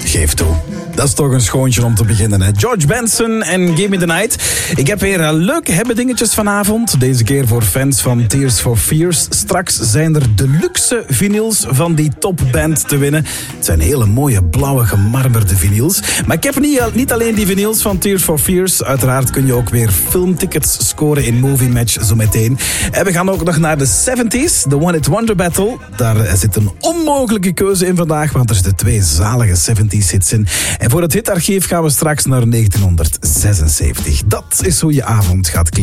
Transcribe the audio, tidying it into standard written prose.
Geef toe. Dat is toch een schoontje om te beginnen, hè? George Benson en Give Me The Night. Ik heb weer leuke dingetjes vanavond. Deze keer voor fans van Tears for Fears. Straks zijn er deluxe vinyls van die topband te winnen. Het zijn hele mooie blauwe gemarberde vinyls. Maar ik heb niet alleen die vinyls van Tears for Fears. Uiteraard kun je ook weer filmtickets scoren in Movie Match zo meteen. En we gaan ook nog naar de 70s, de One Hit Wonder Battle. Daar zit een onmogelijke keuze in vandaag, want er zitten 2 zalige 70s hits in. En voor het hitarchief gaan we straks naar 1976. Dat is hoe je avond gaat klinken.